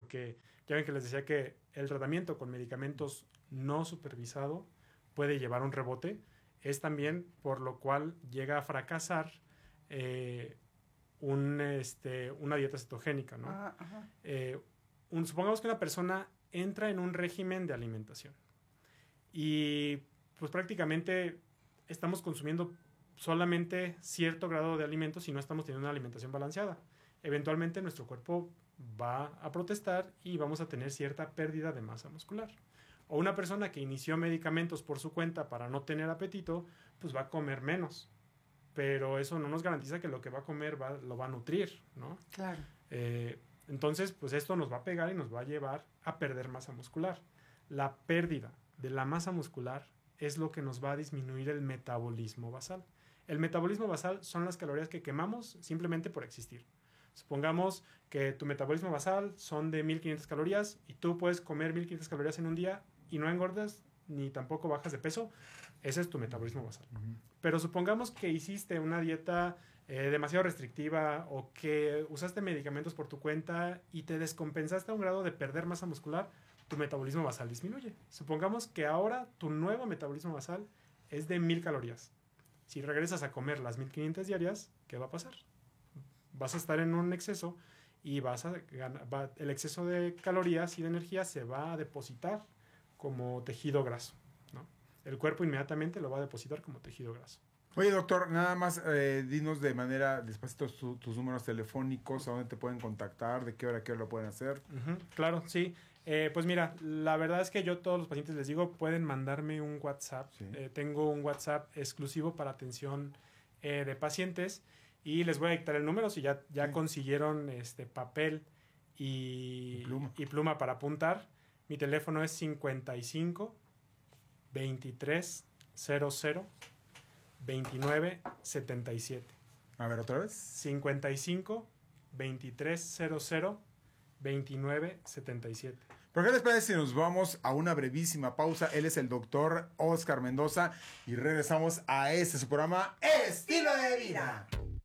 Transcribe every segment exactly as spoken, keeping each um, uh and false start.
porque ya ven que les decía que el tratamiento con medicamentos no supervisado puede llevar a un rebote, es también por lo cual llega a fracasar eh, un, este, una dieta cetogénica, ¿no? Ah, ajá. Eh, un, supongamos que una persona entra en un régimen de alimentación y pues prácticamente estamos consumiendo solamente cierto grado de alimentos y no estamos teniendo una alimentación balanceada. Eventualmente nuestro cuerpo va a protestar y vamos a tener cierta pérdida de masa muscular. O una persona que inició medicamentos por su cuenta para no tener apetito, pues va a comer menos. Pero eso no nos garantiza que lo que va a comer va, lo va a nutrir, ¿no? Claro. Eh, entonces, pues esto nos va a pegar y nos va a llevar a perder masa muscular. La pérdida de la masa muscular es lo que nos va a disminuir el metabolismo basal. El metabolismo basal son las calorías que quemamos simplemente por existir. Supongamos que tu metabolismo basal son de mil quinientas calorías y tú puedes comer mil quinientas calorías en un día y no engordas ni tampoco bajas de peso. Ese es tu metabolismo basal. Uh-huh. Pero supongamos que hiciste una dieta eh, demasiado restrictiva o que usaste medicamentos por tu cuenta y te descompensaste a un grado de perder masa muscular, tu metabolismo basal disminuye. Supongamos que ahora tu nuevo metabolismo basal es de mil calorías. Si regresas a comer las mil quinientas diarias, ¿qué va a pasar? Vas a estar en un exceso y vas a ganar, va, el exceso de calorías y de energía se va a depositar como tejido graso, ¿no? El cuerpo inmediatamente lo va a depositar como tejido graso. Oye, doctor, nada más eh, dinos de manera despacito tu, tus números telefónicos, a dónde te pueden contactar, de qué hora a qué hora lo pueden hacer. Uh-huh, claro, sí. Eh, pues mira, la verdad es que yo a todos los pacientes les digo, pueden mandarme un WhatsApp. Sí. Eh, tengo un WhatsApp exclusivo para atención eh, de pacientes y les voy a dictar el número si ya, ya sí. consiguieron este papel y, y, pluma. y pluma para apuntar. Mi teléfono es cincuenta y cinco, veintitrés, cero cero, veintinueve, setenta y siete. A ver, ¿otra vez? cincuenta y cinco, veintitrés, cero cero, veintinueve, setenta y siete. ¿Por qué les parece si nos vamos a una brevísima pausa? Él es el doctor Oscar Mendoza y regresamos a este su programa Estilo de Vida.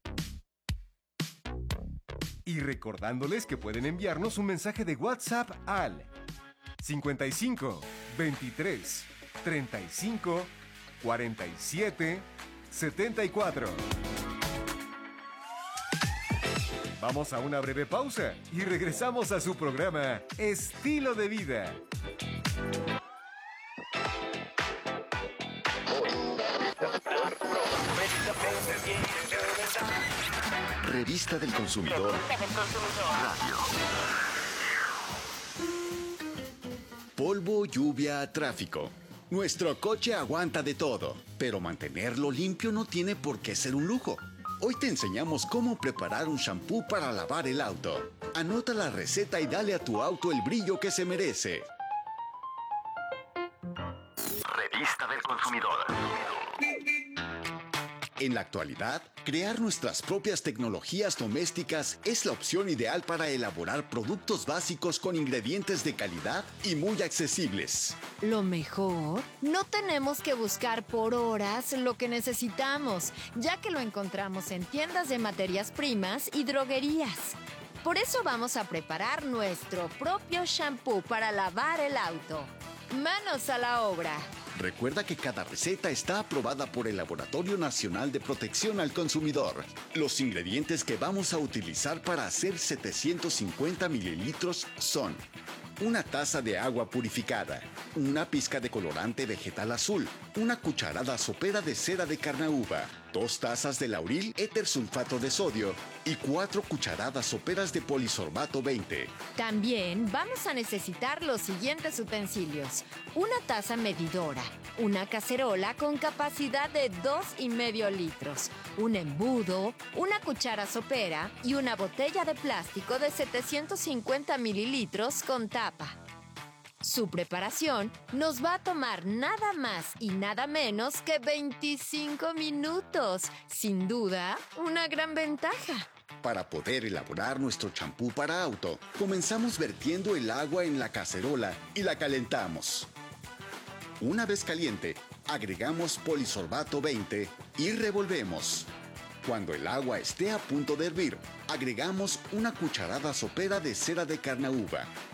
Y recordándoles que pueden enviarnos un mensaje de WhatsApp al cincuenta y cinco, veintitrés, treinta y cinco, cuarenta y siete, setenta y cuatro. Vamos a una breve pausa y regresamos a su programa Estilo de Vida. Revista del Consumidor Radio. Polvo, lluvia, tráfico. Nuestro coche aguanta de todo, pero mantenerlo limpio no tiene por qué ser un lujo. Hoy te enseñamos cómo preparar un shampoo para lavar el auto. Anota la receta y dale a tu auto el brillo que se merece. Revista del Consumidor. En la actualidad, crear nuestras propias tecnologías domésticas es la opción ideal para elaborar productos básicos con ingredientes de calidad y muy accesibles. Lo mejor, no tenemos que buscar por horas lo que necesitamos, ya que lo encontramos en tiendas de materias primas y droguerías. Por eso vamos a preparar nuestro propio shampoo para lavar el auto. ¡Manos a la obra! Recuerda que cada receta está aprobada por el Laboratorio Nacional de Protección al Consumidor. Los ingredientes que vamos a utilizar para hacer setecientos cincuenta mililitros son una taza de agua purificada, una pizca de colorante vegetal azul, una cucharada sopera de cera de carnauba, dos tazas de lauril éter sulfato de sodio y cuatro cucharadas soperas de polisorbato veinte. También vamos a necesitar los siguientes utensilios: una taza medidora, una cacerola con capacidad de dos y medio litros, un embudo, una cuchara sopera y una botella de plástico de setecientos cincuenta mililitros con tapa. Su preparación nos va a tomar nada más y nada menos que veinticinco minutos. Sin duda, una gran ventaja. Para poder elaborar nuestro champú para auto, comenzamos vertiendo el agua en la cacerola y la calentamos. Una vez caliente, agregamos polisorbato veinte y revolvemos. Cuando el agua esté a punto de hervir, agregamos una cucharada sopera de cera de carnauba